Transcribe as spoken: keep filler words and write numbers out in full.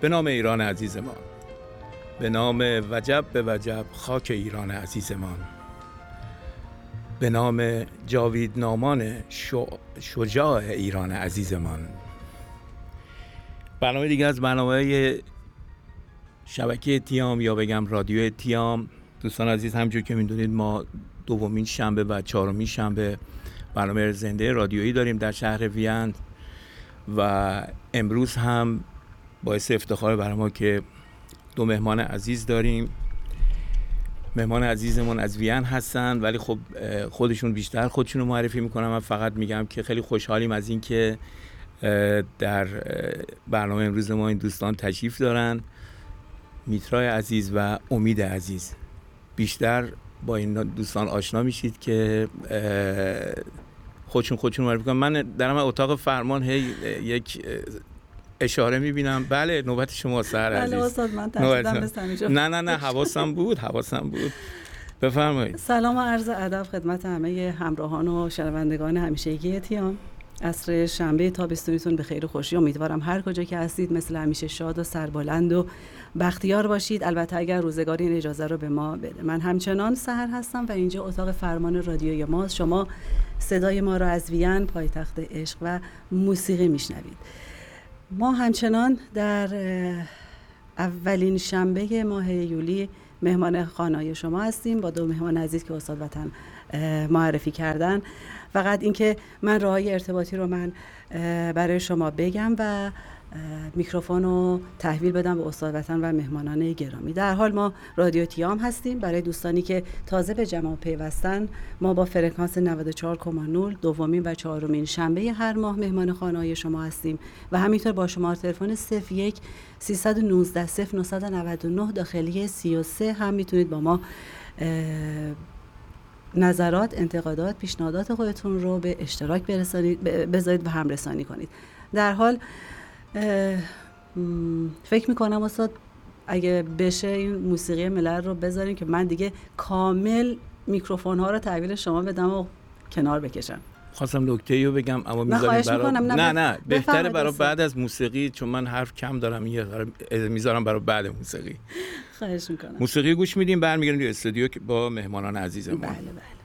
به نام ایران عزیزمان، به نام وجب به وجب خاک ایران عزیزمان، به نام جاویدنامان شجاع ایران عزیزمان. برنامه دیگه از برنامه شبکه تیام یا بگم رادیو تیام. دوستان عزیز، همونجور که میدونید ما دومین شنبه و چهارمین شنبه برنامه زنده رادیویی داریم در شهر وین و امروز هم باعث افتخار برای ما که دو مهمان عزیز داریم. مهمان عزیزمون از وین هستن ولی خب خودشون بیشتر خودشون رو معرفی میکنم. من فقط میگم که خیلی خوشحالیم از این که در برنامه امروز ما این دوستان تشریف دارن، میترای عزیز و امید عزیز. بیشتر با این دوستان آشنا میشید که خودشون خودشون معرفی کنم. من در اتاق فرمان هی یک اشاره میبینم. بله نوبت شما سر عزیز. بله استاد، من ترسیدم بستم اینجا. نه نه نه حواسم بود حواسم بود بفرمایید. سلام و عرض ادب خدمت همه همراهان و شنوندگان همیشگی تیام. عصر شنبه تابستونیتون به خیر و خوشی. امیدوارم هر کجا که هستید مثل همیشه شاد و سربلند و بختیار باشید، البته اگر روزگاری این اجازه رو به ما بده. من همچنان سحر هستم و اینجا اتاق فرمان رادیوی ماست. شما صدای ما را از وین، پایتخت عشق و موسیقی میشنوید. ما همچنان در اولین شنبه ماه یولی مهمان خانه‌های شما هستیم با دو مهمان عزیز که استاد وطن معرفی کردن. فقط اینکه من راههای ارتباطی رو من برای شما بگم و میکروفون رو تحویل بدم به استاد وطن و مهمانان گرامی. در حال ما رادیو تیام هستیم. برای دوستانی که تازه به جمع پیوستن، ما با فرکانس نود و چهار کماه صفر دومین و چهارمین شنبه هر ماه مهمان خانه‌های شما هستیم و همینطور با شماره تلفن صفر یک سیصد و نوزده صفر نهصد و نود و نه داخلی سی و سه هم میتونید با ما نظرات، انتقادات، پیشنهادات خودتون رو به اشتراک برسانید، بذارید و هم رسانی کنید. در حال فکر میکنم استاد اگه بشه این موسیقی ملل رو بذاریم که من دیگه کامل میکروفون ها رو تحویل شما بدم و کنار بکشم. خواستم نکته‌ای رو بگم اما میذاریم برای نه نه نه بهتره برای بعد از موسیقی، چون من حرف کم دارم یه میذارم برای بعد موسیقی. خواهش میکنم. موسیقی گوش میدیم، برمیگردیم تو استودیو با مهمانان عزیزمون. بله بله.